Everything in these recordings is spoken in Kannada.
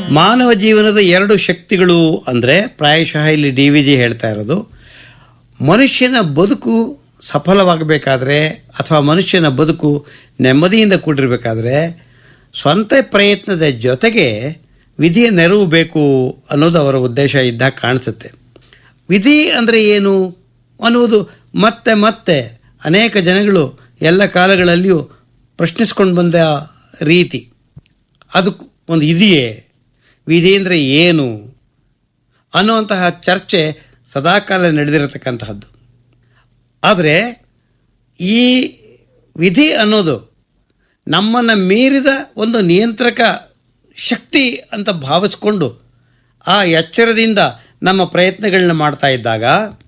ಮಾನವ ಜೀವನದ ಎರಡು ಶಕ್ತಿಗಳು ಅಂದರೆ ಪ್ರಾಯಶಃ ಇಲ್ಲಿ DVG ಹೇಳ್ತಾ ಇರೋದು, ಮನುಷ್ಯನ ಬದುಕು ಸಫಲವಾಗಬೇಕಾದ್ರೆ ಅಥವಾ ಮನುಷ್ಯನ ಬದುಕು ನೆಮ್ಮದಿಯಿಂದ ಕೂಡಿರಬೇಕಾದ್ರೆ ಸ್ವಂತ ಪ್ರಯತ್ನದ ಜೊತೆಗೆ ವಿಧಿಯ ನೆರವು ಬೇಕು ಅನ್ನೋದು ಅವರ ಉದ್ದೇಶ ಇದ್ದಾಗ ಕಾಣಿಸುತ್ತೆ. ವಿಧಿ ಅಂದರೆ ಏನು ಅನ್ನುವುದು ಮತ್ತೆ ಮತ್ತೆ ಅನೇಕ ಜನಗಳು ಎಲ್ಲ ಕಾಲಗಳಲ್ಲಿಯೂ ಪ್ರಶ್ನಿಸ್ಕೊಂಡು ಬಂದ ರೀತಿ. ಅದಕ್ಕೆ ಒಂದು ಇದೆಯೇ, ವಿಧಿ ಅಂದರೆ ಏನು ಅನ್ನುವಂತಹ ಚರ್ಚೆ ಸದಾಕಾಲ ನಡೆದಿರತಕ್ಕಂತಹದ್ದು. ಆದರೆ ಈ ವಿಧಿ ಅನ್ನೋದು ನಮ್ಮನ್ನು ಮೀರಿದ ಒಂದು ನಿಯಂತ್ರಕ ಶಕ್ತಿ ಅಂತ ಭಾವಿಸ್ಕೊಂಡು ಆ ಎಚ್ಚರದಿಂದ ನಮ್ಮ ಪ್ರಯತ್ನಗಳನ್ನ ಮಾಡ್ತಾ ಇದ್ದಾಗ,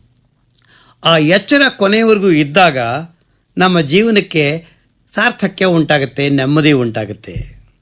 ಆ ಎಚ್ಚರ ಕೊನೆಯವರೆಗೂ ಇದ್ದಾಗ ನಮ್ಮ ಜೀವನಕ್ಕೆ ಸಾರ್ಥಕ್ಯ ಉಂಟಾಗುತ್ತೆ, ನೆಮ್ಮದಿ ಉಂಟಾಗುತ್ತೆ.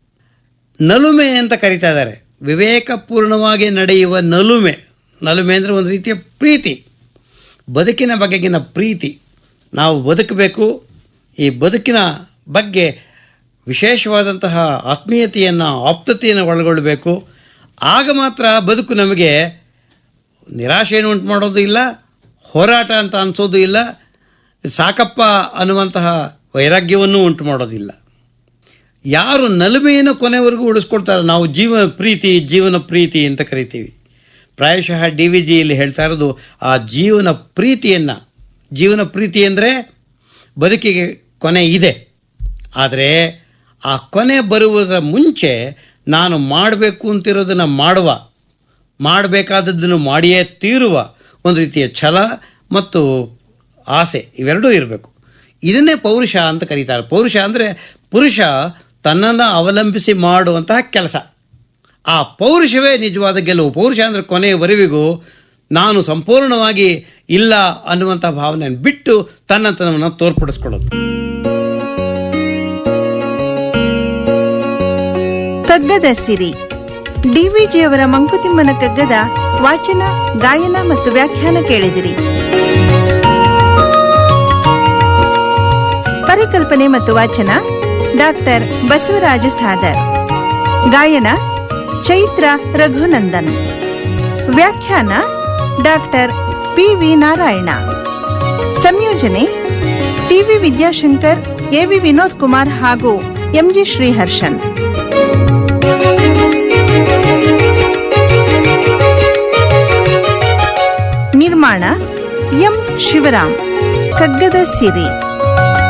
ನಲುಮೆ ಅಂತ ಕರೀತಾ ಇದ್ದಾರೆ, ವಿವೇಕಪೂರ್ಣವಾಗಿ ನಡೆಯುವ ನಲುಮೆ. ನಲುಮೆ ಅಂದರೆ ಒಂದು ರೀತಿಯ ಪ್ರೀತಿ, ಬದುಕಿನ ಬಗೆಗಿನ ಪ್ರೀತಿ. ನಾವು ಬದುಕಬೇಕು, ಈ ಬದುಕಿನ ಬಗ್ಗೆ ವಿಶೇಷವಾದಂತಹ ಆತ್ಮೀಯತೆಯನ್ನು, ಆಪ್ತತೆಯನ್ನು ಒಳಗೊಳ್ಳಬೇಕು. ಆಗ ಮಾತ್ರ ಬದುಕು ನಮಗೆ ನಿರಾಶೆಯನ್ನು ಉಂಟು ಮಾಡೋದು ಇಲ್ಲ, ಹೋರಾಟ ಅಂತ ಅನಿಸೋದು ಇಲ್ಲ, ಸಾಕಪ್ಪ ಅನ್ನುವಂತಹ ವೈರಾಗ್ಯವನ್ನು ಉಂಟು ಮಾಡೋದಿಲ್ಲ. ಯಾರು ನಲುಮೆಯನ್ನು ಕೊನೆವರೆಗೂ ಉಳಿಸ್ಕೊಡ್ತಾರೆ, ನಾವು ಜೀವನ ಪ್ರೀತಿ ಅಂತ ಕರಿತೀವಿ. ಪ್ರಾಯಶಃ DVG ಇಲ್ಲಿ ಹೇಳ್ತಾ ಇರೋದು ಆ ಜೀವನ ಪ್ರೀತಿ ಅಂದರೆ ಬದುಕಿಗೆ ಕೊನೆ ಇದೆ, ಆದರೆ ಆ ಕೊನೆ ಬರುವುದರ ಮುಂಚೆ ನಾನು ಮಾಡಬೇಕು ಅಂತಿರೋದನ್ನು ಮಾಡಬೇಕಾದದ್ದನ್ನು ಮಾಡಿಯೇ ತೀರುವ ಒಂದು ರೀತಿಯ ಛಲ ಮತ್ತು ಆಸೆ, ಇವೆರಡೂ ಇರಬೇಕು. ಇದನ್ನೇ ಪೌರುಷ ಅಂತ ಕರೀತಾರೆ. ಪೌರುಷ ಅಂದರೆ ಪುರುಷ ತನ್ನನ್ನು ಅವಲಂಬಿಸಿ ಮಾಡುವಂತಹ ಕೆಲಸ. ಆ ಪೌರುಷವೇ ನಿಜವಾದ ಗೆಲುವು. ಪೌರುಷ ಅಂದರೆ ಕೊನೆಯವರೆವಿಗೂ ನಾನು ಸಂಪೂರ್ಣವಾಗಿ ಇಲ್ಲ ಅನ್ನುವಂಥ ಭಾವನೆಯನ್ನು ಬಿಟ್ಟು ತನ್ನತನವನ್ನು ತೋರ್ಪಡಿಸ್ಕೊಳ್ಳೋದು. ಕಗ್ಗದ ಸಿರಿ DVGಯವರ ಮಂಕುತಿಮ್ಮನ ಕಗ್ಗದ ವಾಚನ, ಗಾಯನ ಮತ್ತು ವ್ಯಾಖ್ಯಾನ ಕೇಳಿದಿರಿ. ಪರಿಕಲ್ಪನೆ ಮತ್ತು ವಾಚನ ಡಾಕ್ಟರ್ ಬಸವರಾಜ ಸಾದರ್. ಗಾಯನ ಚೈತ್ರ ರಘುನಂದನ್. ವ್ಯಾಖ್ಯಾನ ಡಾಕ್ಟರ್ PV ನಾರಾಯಣ. ಸಂಯೋಜನೆ TV ವಿದ್ಯಾಶಂಕರ್, AV ವಿನೋದ್ ಕುಮಾರ್ ಹಾಗೂ MG ಶ್ರೀಹರ್ಷನ್. ನಿರ್ಮಾಣ M ಶಿವರಾಮ್. ಕಗ್ಗದ ಸಿರಿ.